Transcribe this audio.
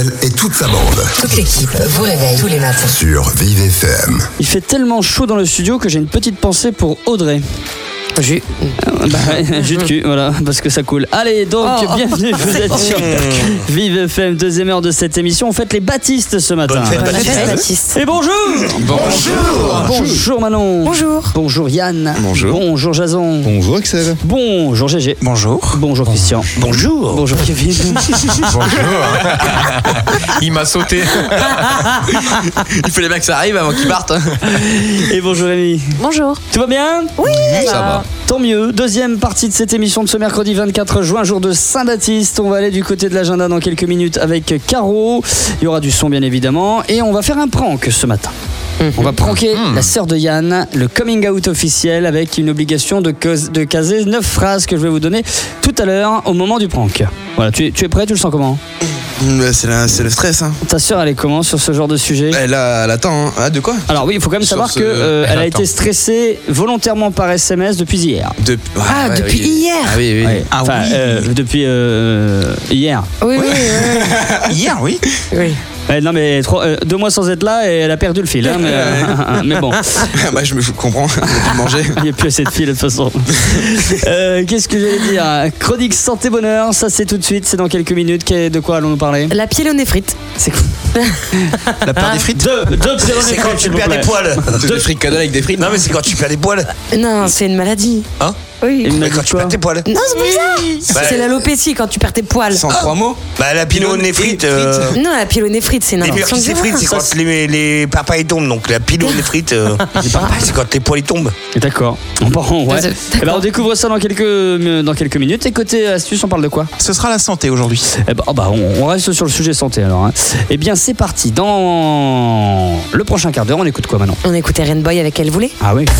Et toute sa bande. Toute l'équipe vous réveille tous les matins. Sur Vive FM. Il fait tellement chaud dans le studio que j'ai une petite pensée pour Audrey. Jus de cul, voilà, parce que ça coule. Allez, donc, bienvenue, vous êtes sur Vive FM, deuxième heure de cette émission. On fête les baptistes ce matin. Bonne fête, Baptiste. Et bonjour. Bonjour Manon. Bonjour. Bonjour Yann. Bonjour. Bonjour Jason. Bonjour Axel. Bonjour Gégé. Bonjour. Bonjour Christian. Bonjour. Bonjour Kevin. Bonjour. Il m'a sauté. Il fallait bien que ça arrive avant qu'il parte. Et bonjour Rémi. Bonjour. Tout va bien? Oui. Ça va. Tant mieux. Deuxième partie de cette émission de ce mercredi 24 juin, jour de Saint-Baptiste. On va aller du côté de l'agenda dans quelques minutes avec Caro. Il y aura du son bien évidemment. Et on va faire un prank ce matin. On va pranker la sœur de Yann, le coming out officiel avec une obligation de caser 9 phrases que je vais vous donner tout à l'heure au moment du prank. Voilà, tu es prêt? Tu le sens comment? C'est le stress. Hein. Ta sœur, elle est comment sur ce genre de sujet? Elle attend. Hein. Ah, de quoi? Alors oui, il faut quand même savoir qu'elle a été stressée volontairement par SMS depuis hier. Depuis hier. Ah oui. Ouais. Enfin, depuis hier. Oui. Hier, oui. Oui. Non mais 2 mois sans être là et elle a perdu le fil. Hein, mais bon. Bah, je comprends. On a pu manger. Il n'y a plus assez de fil de toute façon. Qu'est-ce que j'allais dire? Chronique santé bonheur, ça c'est tout de suite, c'est dans quelques minutes. De quoi allons-nous parler? La pyélonéphrite. C'est quoi? La part des frites. Deux C'est quand tu perds des poils. Deux fricadelles avec des frites. Non mais c'est quand tu perds des poils. Non, c'est une maladie. Hein? Oui. Il m'a Mais dit quand tu quoi? perds tes poils. Non, c'est pas ça. Bah, C'est l'alopécie quand tu perds tes poils. Sans 3 mots. Bah la pyélonéphrite. Non, la pyélonéphrite, c'est une Les infection du myrcicéphrites, c'est rein. quand les papas ils tombent. Donc la pyélonéphrite, c'est quand tes poils ils tombent. D'accord. Bon, ouais. D'accord. Eh ben, on découvre ça dans quelques minutes. Et côté astuce, on parle de quoi? Ce sera la santé aujourd'hui. Eh ben, on reste sur le sujet santé alors. Hein. Eh bien, c'est parti. Dans le prochain quart d'heure, on écoute quoi maintenant? On écoutait Rainbow avec Elle voulait. Ah oui.